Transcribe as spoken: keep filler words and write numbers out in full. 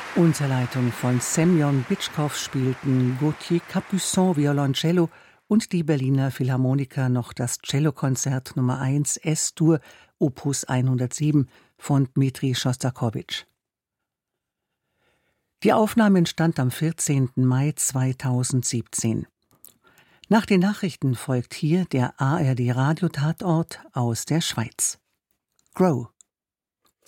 Unter Leitung von Semyon Bitschkow spielten Gauthier Capuçon Violoncello und die Berliner Philharmoniker noch das Cellokonzert Nummer eins S-Dur Opus hundertsieben von Dmitri Schostakowitsch. Die Aufnahme entstand am vierzehnten Mai zweitausendsiebzehn. Nach den Nachrichten folgt hier der A R D-Radiotatort aus der Schweiz. Grow.